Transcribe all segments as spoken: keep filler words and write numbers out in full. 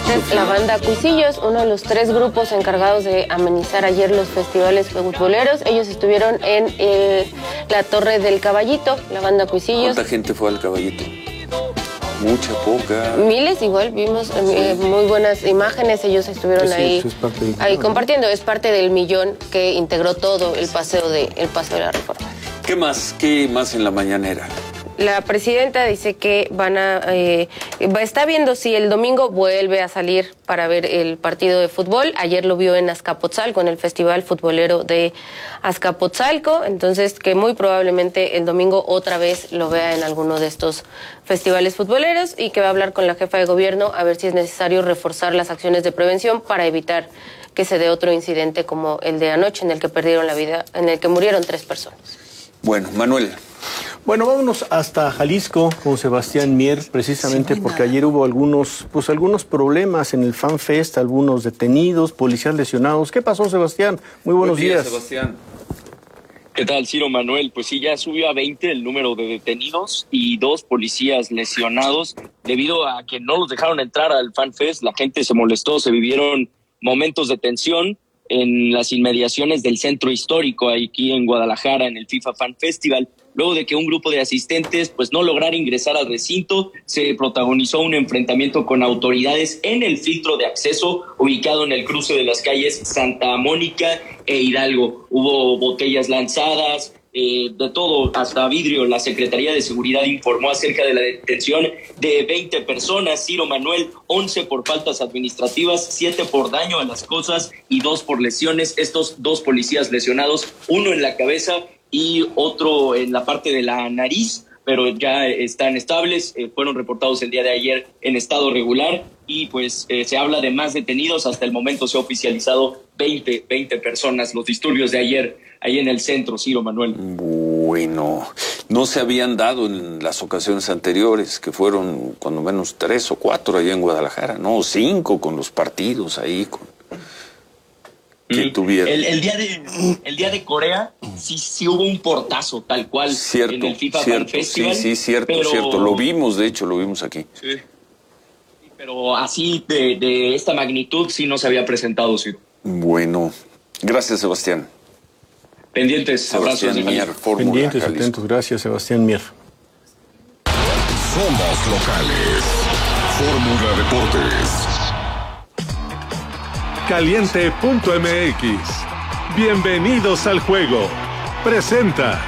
Esta es la banda Cuisillos, uno de los tres grupos encargados de amenizar ayer los festivales futboleros. Ellos estuvieron en eh, la Torre del Caballito, la banda Cuisillos. ¿Cuánta gente fue al Caballito? Mucha, poca. Miles, igual, vimos eh, sí. muy buenas imágenes. Ellos estuvieron sí, ahí, ahí compartiendo. Es parte del millón que integró todo el paseo de, el paseo de la Reforma. ¿Qué más? ¿Qué más en la mañanera? La presidenta dice que van a eh, está viendo si el domingo vuelve a salir para ver el partido de fútbol. Ayer lo vio en Azcapotzalco, en el Festival Futbolero de Azcapotzalco. Entonces, que muy probablemente el domingo otra vez lo vea en alguno de estos festivales futboleros y que va a hablar con la jefa de gobierno a ver si es necesario reforzar las acciones de prevención para evitar que se dé otro incidente como el de anoche en el que perdieron la vida, en el que murieron tres personas. Bueno, Manuel. Bueno, vámonos hasta Jalisco con Sebastián Mier, precisamente sí, porque ayer hubo algunos, pues algunos problemas en el Fan Fest, algunos detenidos, policías lesionados. ¿Qué pasó, Sebastián? Muy buenos Buen día, días. Sebastián. ¿Qué tal, Ciro Manuel? Pues sí, ya subió a veinte el número de detenidos y dos policías lesionados debido a que no los dejaron entrar al Fan Fest. La gente se molestó, se vivieron momentos de tensión en las inmediaciones del centro histórico aquí en Guadalajara, en el FIFA Fan Festival. Luego de que un grupo de asistentes pues no lograra ingresar al recinto, se protagonizó un enfrentamiento con autoridades en el filtro de acceso ubicado en el cruce de las calles Santa Mónica e Hidalgo. Hubo botellas lanzadas, eh, de todo, hasta vidrio. La Secretaría de Seguridad informó acerca de la detención de veinte personas, Ciro Manuel, once por faltas administrativas, siete por daño a las cosas y dos por lesiones. Estos dos policías lesionados, uno en la cabeza y otro en la parte de la nariz, pero ya están estables, eh, fueron reportados el día de ayer en estado regular y pues eh, se habla de más detenidos. Hasta el momento se ha oficializado veinte, veinte personas, los disturbios de ayer ahí en el centro, Ciro Manuel. Bueno, no se habían dado en las ocasiones anteriores, que fueron cuando menos tres o cuatro allá en Guadalajara, no, cinco con los partidos ahí, con... que tuvieron. El, el, día de, el día de Corea sí, sí hubo un portazo tal cual cierto, en el FIFA cierto, Fan Festival. Sí, sí, cierto, pero... cierto. Lo vimos, de hecho, lo vimos aquí. Sí. Pero así de, de esta magnitud sí no se había presentado, sí. Bueno, gracias, Sebastián. Pendientes, Sebastián abrazos. Mier, Fórmula Pendientes, Jalisco. atentos, gracias, Sebastián Mier. Somos locales. Fórmula Deportes. Caliente punto M X. Bienvenidos al juego. Presenta.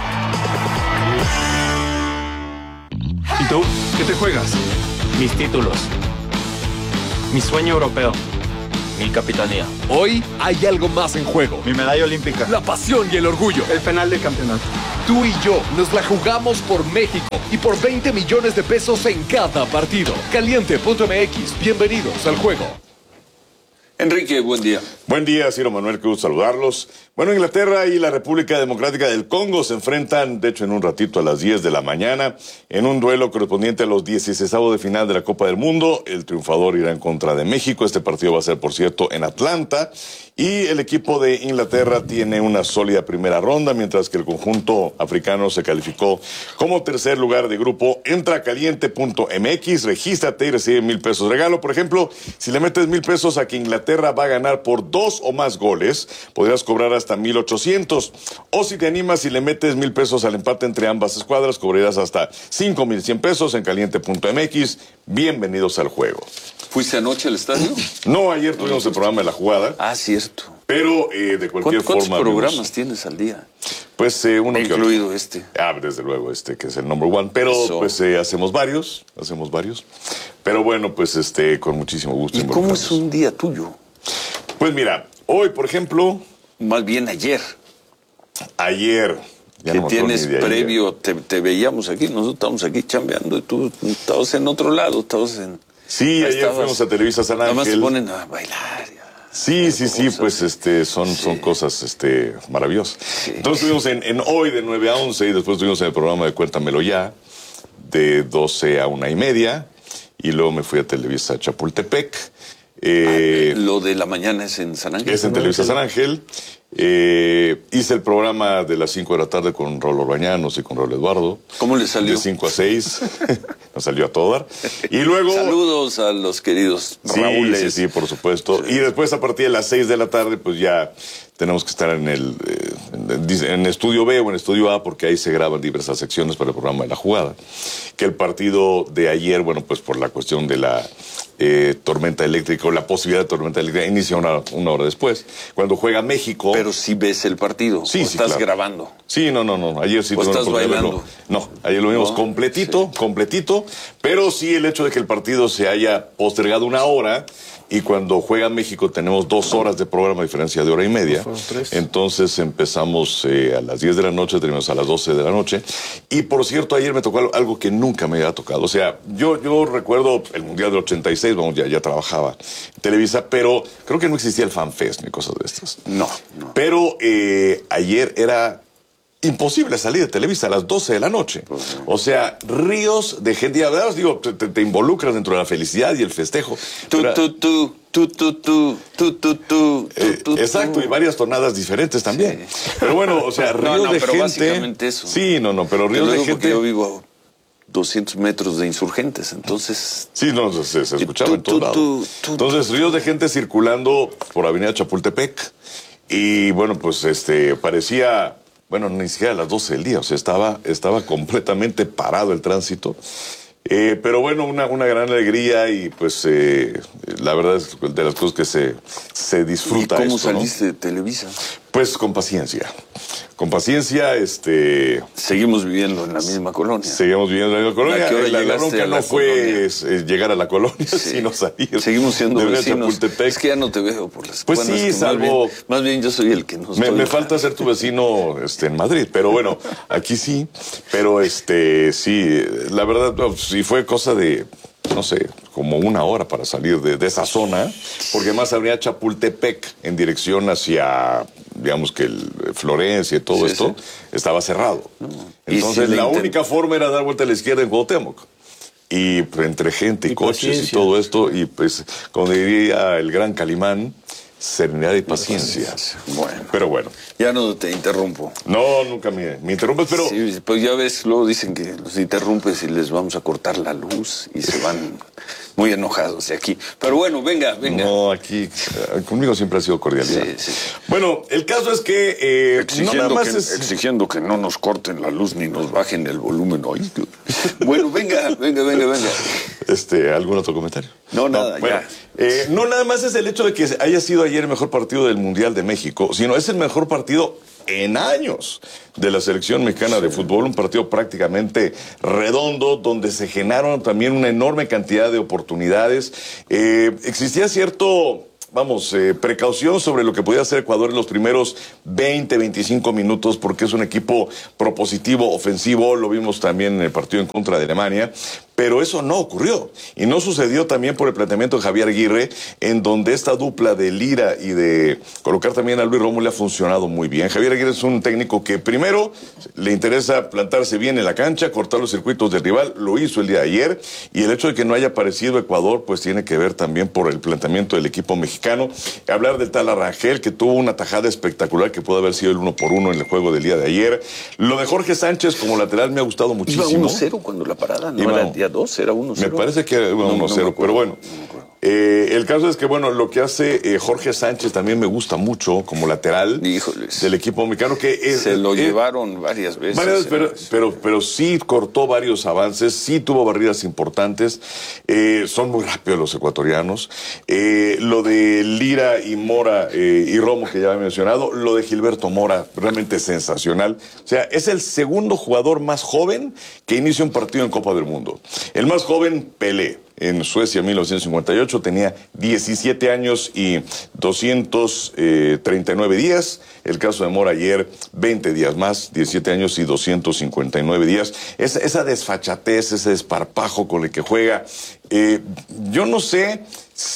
¿Y tú? ¿Qué te juegas? Mis títulos. Mi sueño europeo. Mi capitanía. Hoy hay algo más en juego. Mi medalla olímpica. La pasión y el orgullo. El penal de campeonato. Tú y yo nos la jugamos por México y por veinte millones de pesos en cada partido. Caliente punto M X. Bienvenidos al juego. Enrique, buen día. Buen día, Ciro Manuel, qué gusto saludarlos. Bueno, Inglaterra y la República Democrática del Congo se enfrentan, de hecho, en un ratito a las diez de la mañana, en un duelo correspondiente a los dieciseisavos de final de la Copa del Mundo. El triunfador irá en contra de México. Este partido va a ser, por cierto, en Atlanta. Y el equipo de Inglaterra tiene una sólida primera ronda, mientras que el conjunto africano se calificó como tercer lugar de grupo. Entra a caliente punto M X, regístrate y recibe mil pesos de regalo. Por ejemplo, si le metes mil pesos a que Inglaterra va a ganar por dos o más goles, podrías cobrar hasta mil ochocientos. O si te animas y le metes mil pesos al empate entre ambas escuadras, cobrarás hasta cinco mil cien pesos en caliente punto M X. Bienvenidos al juego. ¿Fuiste anoche al estadio? No, ayer tuvimos el programa de la jugada. Ah, cierto. Pero eh, de cualquier ¿Cuántos forma... programas vimos... tienes al día? Pues eh, uno que incluido otro. este. Ah, desde luego este, que es el number one. Pero Eso. pues eh, hacemos varios, hacemos varios. Pero bueno, pues este, con muchísimo gusto. ¿Y cómo es un día tuyo? Pues mira, hoy, por ejemplo... Más bien ayer. Ayer... Ya que no tienes previo, te, te veíamos aquí, nosotros estábamos aquí chambeando y tú estabas en otro lado, estabas en... Sí, ayer estabas, fuimos a Televisa San Ángel. Nada más te ponen a bailar. Ya, sí, sí, sí, pues este, son, sí. son cosas este, maravillosas. Sí. Entonces estuvimos en, en hoy de nueve a once y después estuvimos en el programa de Cuéntamelo Ya, de doce a una y media, y luego me fui a Televisa Chapultepec. Eh, ah, lo de la mañana es en San Ángel. Es en Televisa San Ángel. Eh, hice el programa de las cinco de la tarde con Raúl Orbañanos y con Raúl Eduardo. ¿Cómo le salió? De cinco a seis. Nos salió a todo dar. Y luego... Saludos a los queridos sí, Raúles. Sí, sí, por supuesto. Sí. Y después, a partir de las seis de la tarde, pues ya tenemos que estar en el eh, en, en Estudio B o en Estudio A, porque ahí se graban diversas secciones para el programa de La Jugada. Que el partido de ayer, bueno, pues por la cuestión de la eh, tormenta eléctrica, o la posibilidad de tormenta eléctrica, inicia una, una hora después. Cuando juega México... Pero sí ves el partido, sí, o sí, estás claro. grabando. Sí, no, no, no. Ayer sí... ¿O estás bailando? Verlo. No, ayer lo vimos no, completito, sí. completito. Pero sí el hecho de que el partido se haya postergado una hora... Y cuando juega México tenemos dos horas de programa, a diferencia de hora y media. Entonces empezamos eh, a las diez de la noche, terminamos a las doce de la noche. Y por cierto, ayer me tocó algo que nunca me había tocado. O sea, yo, yo recuerdo el Mundial del ochenta y seis, vamos, ya, ya trabajaba en Televisa, pero creo que no existía el FanFest ni cosas de estas. No, no. Pero eh, ayer era... imposible salir de Televisa a las doce de la noche. Pues no. O sea, ríos de gente. Y además, digo, te, te involucras dentro de la felicidad y el festejo. Tú, Era... tú, tú, tú, tú, tú, tú, tú, tú, eh, tú, exacto, y varias tonadas diferentes también. Sí. Pero bueno, o sea, ríos no, no, de pero gente. Básicamente eso. Sí, no, no, pero ríos de gente. Yo vivo a doscientos metros de Insurgentes, entonces... Sí, no, se, se escuchaba tú, en todos lados. Tú, tú, entonces, ríos de gente circulando por Avenida Chapultepec. Y bueno, pues este parecía... Bueno, ni siquiera a las doce del día, o sea, estaba, estaba completamente parado el tránsito. Eh, pero bueno, una, una gran alegría y pues eh, la verdad es de las cosas que se, se disfruta. ¿Y cómo esto, saliste ¿no? de Televisa? Pues con paciencia. Con paciencia, este... Seguimos viviendo en la misma colonia. Seguimos viviendo en la misma colonia. ¿A qué hora la, la llegaste bronca a la no fue colonia? Es, es llegar a la colonia, sí. sino salir. Seguimos siendo de vecinos. Chapultepec. Es que ya no te veo por las Pues bueno, sí, es que salvo... Más bien, más bien yo soy el que no Me, estoy... me falta ser tu vecino este, en Madrid, pero bueno, aquí sí. Pero este, sí, la verdad, no, sí fue cosa de... no sé, como una hora para salir de, de esa zona, porque más habría Chapultepec en dirección hacia, digamos que el Florencia y todo sí, esto, sí. estaba cerrado. No. Entonces si la intent... única forma era dar vuelta a la izquierda en Cuauhtémoc. Y pues, entre gente y, y coches paciencia. Y todo esto, y pues, como diría el gran Calimán, serenidad y paciencia. paciencia. Bueno. Pero bueno. Ya no te interrumpo. No, nunca me, me interrumpes, pero... Sí, pues ya ves, luego dicen que los interrumpes y les vamos a cortar la luz y se van muy enojados de aquí. Pero bueno, venga, venga. No, aquí, conmigo siempre ha sido cordialidad. Sí, sí. Bueno, el caso es que... Eh, exigiendo, no nada más que es... exigiendo que no nos corten la luz ni nos bajen el volumen hoy. Bueno, venga, venga, venga, venga. Este, ¿algún otro comentario? No, nada, no, bueno, ya. Eh, no nada más es el hecho de que haya sido ayer el mejor partido del Mundial de México, sino es el mejor partido en años de la selección mexicana de fútbol, un partido prácticamente redondo, donde se generaron también una enorme cantidad de oportunidades. Eh, existía cierto... Vamos, eh, precaución sobre lo que podía hacer Ecuador en los primeros veinte, veinticinco minutos, porque es un equipo propositivo, ofensivo, lo vimos también en el partido en contra de Alemania, pero eso no ocurrió. Y no sucedió también por el planteamiento de Javier Aguirre, en donde esta dupla de Lira y de colocar también a Luis Romo le ha funcionado muy bien. Javier Aguirre es un técnico que primero le interesa plantarse bien en la cancha, cortar los circuitos del rival, lo hizo el día de ayer, y el hecho de que no haya aparecido Ecuador, pues tiene que ver también por el planteamiento del equipo mexicano. Hablar del tal Arrangel, que tuvo una tajada espectacular que pudo haber sido el uno por uno en el juego del día de ayer. Lo de Jorge Sánchez como lateral me ha gustado muchísimo. Iba uno cero cuando la parada, no Iba, era el día dos, era uno cero. Me parece que era uno cero, no, no pero bueno. No Eh, el caso es que, bueno, lo que hace eh, Jorge Sánchez también me gusta mucho como lateral Híjoles. del equipo mexicano. Que es, Se lo eh, llevaron varias veces. Varias, pero, pero, pero sí cortó varios avances, sí tuvo barridas importantes. Eh, son muy rápidos los ecuatorianos. Eh, lo de Lira y Mora eh, y Romo, que ya había mencionado. Lo de Gilberto Mora, realmente sensacional. O sea, es el segundo jugador más joven que inicia un partido en Copa del Mundo. El más joven, Pelé. En Suecia, en mil novecientos cincuenta y ocho, tenía diecisiete años y doscientos treinta y nueve días. El caso de Mora ayer, veinte días más, diecisiete años y doscientos cincuenta y nueve días. Esa, esa desfachatez, ese desparpajo con el que juega. Eh, yo no sé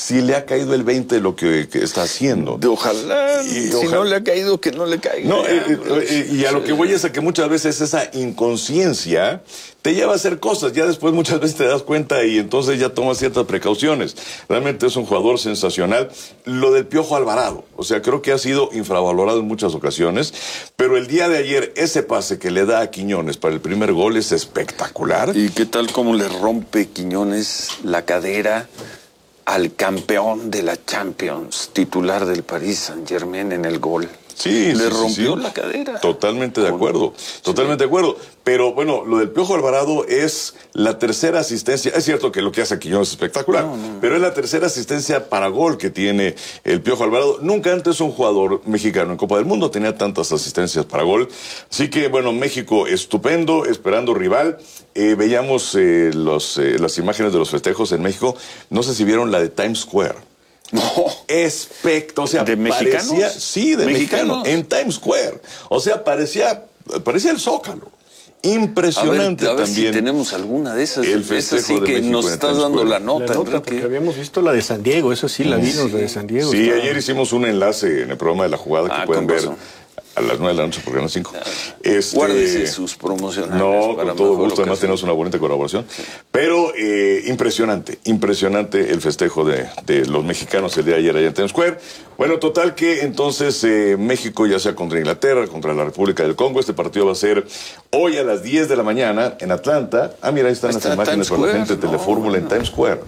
si le ha caído el veinte de lo que, que está haciendo. De ojalá, Y si ojalá- no le ha caído, que no le caiga. No, Ya, eh, eh, pues, eh, y a lo sí. que voy es a que muchas veces esa inconsciencia te lleva a hacer cosas, ya después muchas veces te das cuenta y entonces ya tomas ciertas precauciones. Realmente es un jugador sensacional. Lo del Piojo Alvarado, o sea, creo que ha sido infravalorado en muchas ocasiones, pero el día de ayer ese pase que le da a Quiñones para el primer gol es espectacular. ¿Y qué tal cómo le rompe Quiñones la cadera al campeón de la Champions, titular del Paris Saint-Germain en el gol? Sí, le sí, sí, rompió sí. la cadera. Totalmente de Con- acuerdo, totalmente de acuerdo. Pero bueno, lo del Piojo Alvarado es la tercera asistencia. Es cierto que lo que hace a Quiñones es espectacular, No, no. pero es la tercera asistencia para gol que tiene el Piojo Alvarado. Nunca antes un jugador mexicano en Copa del Mundo tenía tantas asistencias para gol. Así que bueno, México estupendo, esperando rival. Eh, veíamos eh, los, eh, las imágenes de los festejos en México. No sé si vieron la de Times Square. No. Especto, o sea, ¿De mexicanos? parecía, sí, de ¿Mexicanos? mexicanos, en Times Square. O sea, parecía, parecía el Zócalo. Impresionante a ver, a ver también. si tenemos alguna de esas. El Esa festejo sí de que México nos en estás Times dando Square. la nota, La nota, porque Enrique. habíamos visto la de San Diego, eso sí, la vimos, la de San Diego. Sí, estaba- ayer hicimos un enlace en el programa de la jugada que Ah, pueden con ver razón. a las nueve de la noche por Canal cinco. Este, Guárdese sus promocionales. No, para con todo mejor gusto, además ocasión. tenemos una bonita colaboración. Pero eh, impresionante, impresionante el festejo de, de los mexicanos el día de ayer allá en Times Square. Bueno, total que entonces eh, México, ya sea contra Inglaterra, contra la República del Congo, este partido va a ser hoy a las diez de la mañana en Atlanta. Ah, mira, ahí están Ahí las está imágenes Times con la Square, gente de no, Telefórmula en no. Times Square.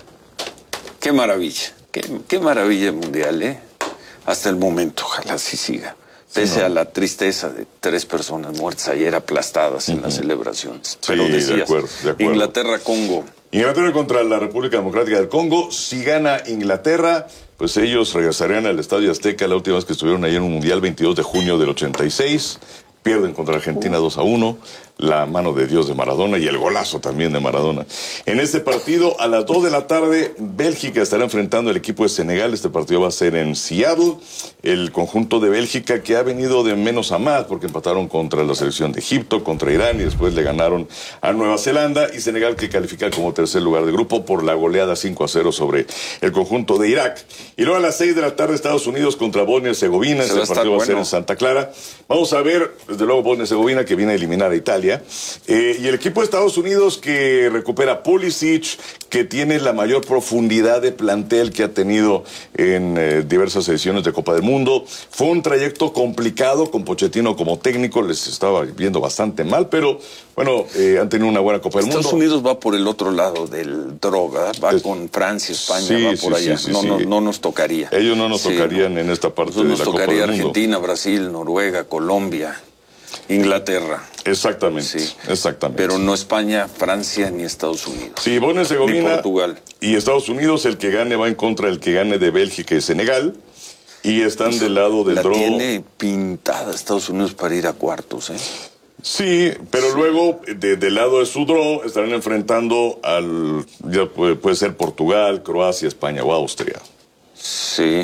Qué maravilla, qué, qué maravilla mundial, ¿eh? Hasta el momento, ojalá así siga. Pese ¿no? a la tristeza de tres personas muertas ayer aplastadas en las celebraciones. Pero Sí, de decías, acuerdo, de acuerdo. Inglaterra-Congo. Inglaterra contra la República Democrática del Congo. Si gana Inglaterra, pues ellos regresarían al Estadio Azteca la última vez que estuvieron ahí en un Mundial, veintidós de junio del ochenta y seis. Pierden contra Argentina dos a uno. La mano de Dios de Maradona y el golazo también de Maradona. En este partido, a las dos de la tarde, Bélgica estará enfrentando al equipo de Senegal. Este partido va a ser en Seattle. El conjunto de Bélgica que ha venido de menos a más porque empataron contra la selección de Egipto, contra Irán y después le ganaron a Nueva Zelanda. Y Senegal que califica como tercer lugar de grupo por la goleada cinco a cero sobre el conjunto de Irak. Y luego a las seis de la tarde, Estados Unidos contra Bosnia y Herzegovina. Se va a Este estar partido va a ser bueno. en Santa Clara. Vamos a ver, desde luego, Bosnia y Herzegovina que viene a eliminar a Italia. Eh, y el equipo de Estados Unidos que recupera Pulisic, que tiene la mayor profundidad de plantel que ha tenido en eh, diversas ediciones de Copa del Mundo. Fue un trayecto complicado con Pochettino como técnico, les estaba viendo bastante mal, pero bueno, eh, han tenido una buena Copa del Estados Mundo. Unidos va por el otro lado del droga, va Es- con Francia, España, Sí, va sí, por allá. sí, sí, no, sí. no, no nos tocaría. Ellos no nos Sí, tocarían no. en esta parte Nosotros de nos la Copa tocaría del Mundo. Argentina, Brasil, Noruega, Colombia, Inglaterra. Exactamente, Sí. exactamente. Pero no España, Francia ni Estados Unidos. Sí, Bosnia y Ni Herzegovina Portugal. y Estados Unidos, el que gane va en contra del que gane de Bélgica y Senegal. Y están del lado del La draw. tiene pintada Estados Unidos para ir a cuartos, ¿eh? Sí, pero luego de- del lado de su draw estarán enfrentando al, ya puede, puede ser Portugal, Croacia, España o Austria. Sí.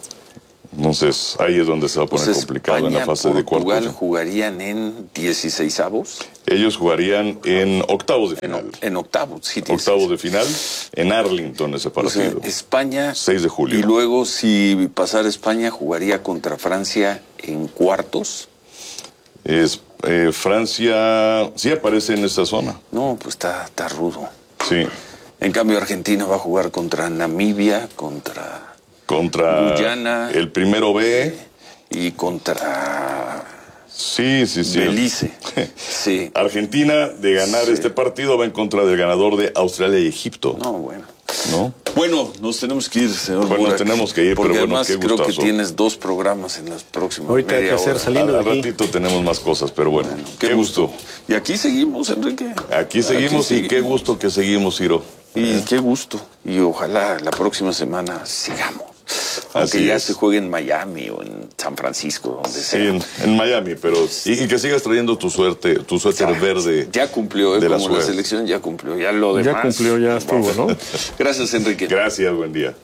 Entonces ahí es donde se va a poner Pues complicado en la España, fase de Portugal cuartos. jugarían en dieciseisavos. Ellos jugarían en octavos de En, final. en octavos, sí. Octavos dieciséis. de final en Arlington ese O sea, partido. España. seis de julio. Y luego, si pasara España, jugaría contra Francia en cuartos. Es, eh, Francia sí aparece en esa zona. No, pues está, está rudo. Sí. En cambio, Argentina va a jugar contra Namibia, contra Contra Guyana. el primero B. y contra Sí, sí, sí. Belice. Sí. Argentina, de ganar Sí. este partido, va en contra del ganador de Australia y Egipto. No, bueno. ¿No? Bueno, nos tenemos que ir, señor Bueno, Burak, tenemos que ir, porque pero bueno, además qué creo que gustazo. tienes dos programas en las próximas Ahorita hay media que hacer hora. saliendo Al de aquí. ratito tenemos más cosas, pero bueno, Qué, qué, gusto. Y aquí seguimos, Enrique. Aquí seguimos y qué gusto que seguimos, Ciro. Y qué gusto. Y ojalá la próxima semana sigamos. Aunque Así ya es. se juegue en Miami o en San Francisco, donde Sí, sea. en, en Miami, pero y, y que sigas trayendo tu suerte, tu suéter verde. Ya cumplió, ¿eh? de la Como la, suerte. selección ya cumplió. Ya lo Ya demás. cumplió, ya estuvo, ¿no? Gracias, Enrique. Gracias, buen día.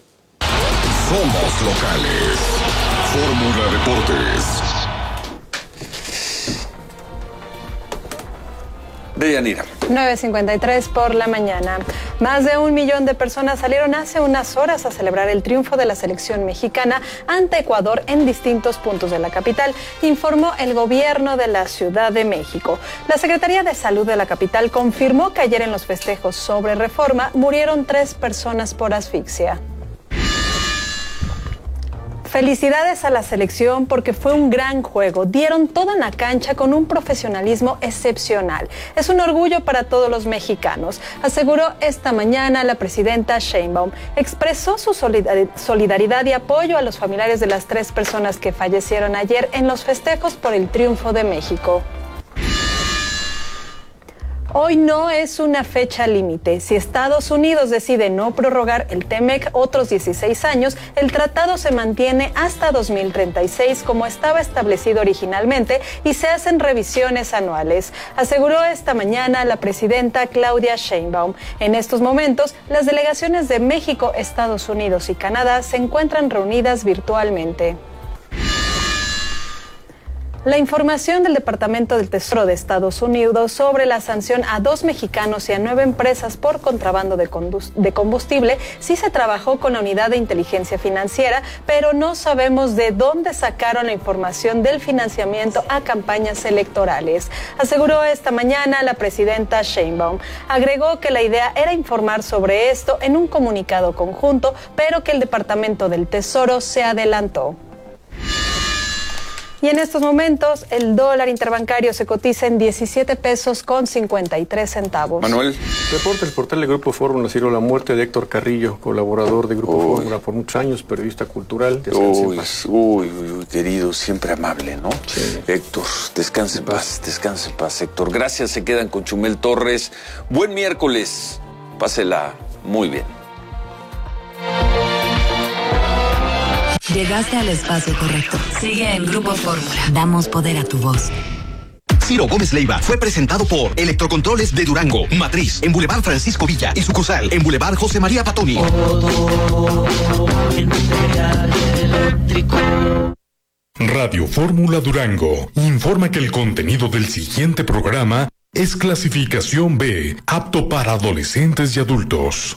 Somos locales. Fórmula Deportes. Deyanira. nueve cincuenta y tres por la mañana. Más de un millón de personas salieron hace unas horas a celebrar el triunfo de la selección mexicana ante Ecuador en distintos puntos de la capital, informó el gobierno de la Ciudad de México. La Secretaría de Salud de la capital confirmó que ayer en los festejos sobre Reforma murieron tres personas por asfixia. Felicidades a la selección porque fue un gran juego. Dieron toda la cancha con un profesionalismo excepcional. Es un orgullo para todos los mexicanos, aseguró esta mañana la presidenta Sheinbaum. Expresó su solidaridad y apoyo a los familiares de las tres personas que fallecieron ayer en los festejos por el triunfo de México. Hoy no es una fecha límite. Si Estados Unidos decide no prorrogar el T M E C otros dieciséis años, el tratado se mantiene hasta dos mil treinta y seis como estaba establecido originalmente y se hacen revisiones anuales, aseguró esta mañana la presidenta Claudia Sheinbaum. En estos momentos, las delegaciones de México, Estados Unidos y Canadá se encuentran reunidas virtualmente. La información del Departamento del Tesoro de Estados Unidos sobre la sanción a dos mexicanos y a nueve empresas por contrabando de combustible sí se trabajó con la unidad de inteligencia financiera, pero no sabemos de dónde sacaron la información del financiamiento a campañas electorales, aseguró esta mañana la presidenta Sheinbaum. Agregó que la idea era informar sobre esto en un comunicado conjunto, pero que el Departamento del Tesoro se adelantó. Y en estos momentos, el dólar interbancario se cotiza en diecisiete pesos con cincuenta y tres centavos. Manuel. Reporta el portal de Grupo Fórmula, Ciro, la muerte de Héctor Carrillo, colaborador de Grupo uy. Fórmula por muchos años, periodista cultural. Uy, uy, uy, querido, siempre amable, ¿no? Sí. Héctor, descanse en paz, descanse en paz, Héctor. Gracias, se quedan con Chumel Torres. Buen miércoles, pásela muy bien. Llegaste al espacio correcto. Sigue en Grupo Fórmula. Damos poder a tu voz. Ciro Gómez Leiva fue presentado por Electrocontroles de Durango, Matriz, en Boulevard Francisco Villa y sucursal en Boulevard José María Patoni. Radio Fórmula Durango informa que el contenido del siguiente programa es clasificación B, apto para adolescentes y adultos.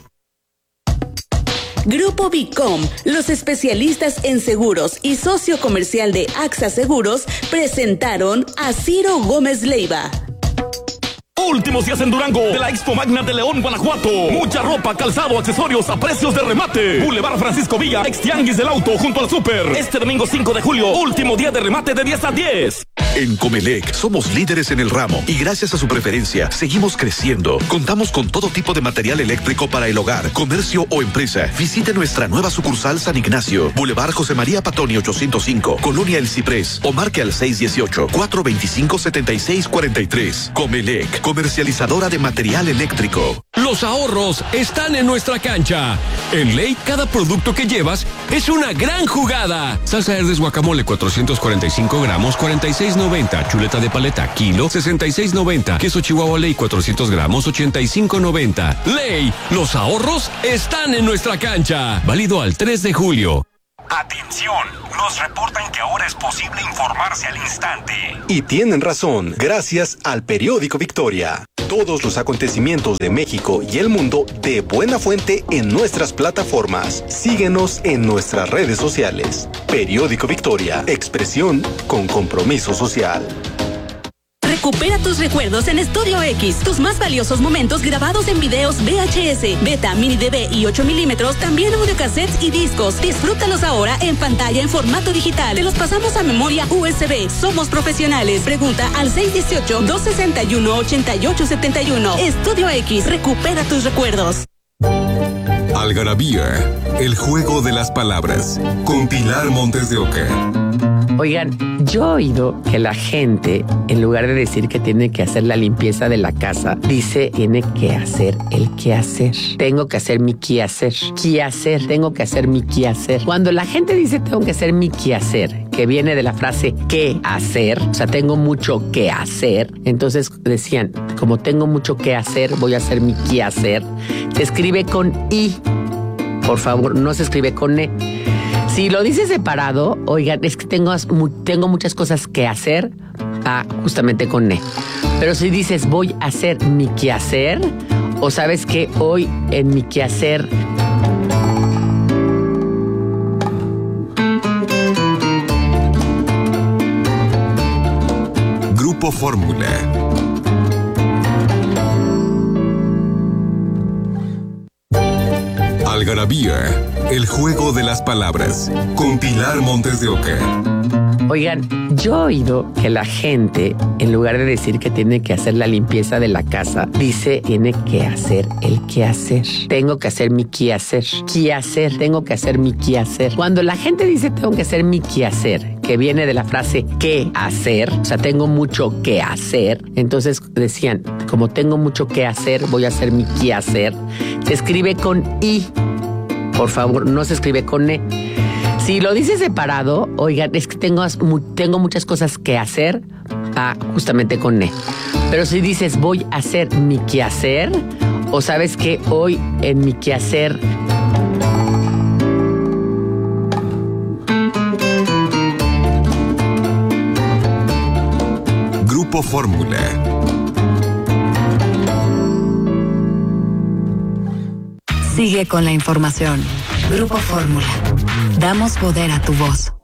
Grupo Bicom, los especialistas en seguros y socio comercial de AXA Seguros, presentaron a Ciro Gómez Leiva. Últimos días en Durango de la Expo Magna de León, Guanajuato. Mucha ropa, calzado, accesorios a precios de remate. Boulevard Francisco Villa, ex Tianguis del Auto, junto al Súper. Este domingo cinco de julio, último día de remate de diez a diez. En Comelec somos líderes en el ramo y gracias a su preferencia seguimos creciendo. Contamos con todo tipo de material eléctrico para el hogar, comercio o empresa. Visite nuestra nueva sucursal San Ignacio, Boulevard José María Patoni ochocientos cinco, Colonia El Ciprés, o marque al seis uno ocho, cuatro dos cinco, siete seis cuatro tres. Comelec, comercializadora de material eléctrico. Los ahorros están en nuestra cancha. En Ley, cada producto que llevas es una gran jugada. Salsa Herdes guacamole cuatrocientos cuarenta y cinco gramos, cuarenta y seis noventa. Chuleta de paleta kilo, sesenta y seis noventa. Queso Chihuahua Ley cuatrocientos gramos, ochenta y cinco noventa. Ley, los ahorros están en nuestra cancha. Válido al tres de julio. Atención, nos reportan que ahora es posible informarse al instante. Y tienen razón, gracias al periódico Victoria. Todos los acontecimientos de México y el mundo de buena fuente en nuestras plataformas. Síguenos en nuestras redes sociales. Periódico Victoria, expresión con compromiso social. Recupera tus recuerdos en Studio X. Tus más valiosos momentos grabados en videos V H S, Beta, Mini D V y ocho milímetros, también audiocassettes y discos. Disfrútalos ahora en pantalla en formato digital. Te los pasamos a memoria U S B. Somos profesionales. Pregunta al seis uno ocho, dos seis uno, ocho ocho siete uno. Studio X. Recupera tus recuerdos. Algarabía, el juego de las palabras, con Pilar Montes de Oca. Oigan, yo he oído que la gente, en lugar de decir que tiene que hacer la limpieza de la casa, dice tiene que hacer el quehacer. Tengo que hacer mi quehacer. Quehacer, tengo que hacer mi quehacer. Cuando la gente dice tengo que hacer mi quehacer, que viene de la frase qué hacer, o sea, tengo mucho que hacer, entonces decían, como tengo mucho que hacer, voy a hacer mi quehacer. Se escribe con I, por favor, no se escribe con E. Si lo dices separado, oigan, es que tengo, tengo muchas cosas que hacer, Ah, justamente con ne. Pero si dices voy a hacer mi quehacer, o sabes que hoy en mi quehacer... Grupo Fórmula. Algarabía, el juego de las palabras, con Pilar Montes de Oca. Oigan, yo he oído que la gente, en lugar de decir que tiene que hacer la limpieza de la casa, dice tiene que hacer el quehacer. Tengo que hacer mi quehacer. Quehacer, tengo que hacer mi quehacer. Cuando la gente dice tengo que hacer mi quehacer, que viene de la frase qué hacer, o sea, tengo mucho que hacer, entonces decían, como tengo mucho que hacer, voy a hacer mi quehacer. Se escribe con i, por favor, no se escribe con e. Si lo dices separado, oigan, es que tengo, tengo muchas cosas que hacer, ah, justamente con ne. Pero si dices voy a hacer mi quehacer, o sabes que hoy en mi quehacer... Grupo Fórmula. Sigue con la información. Grupo Fórmula. Damos poder a tu voz.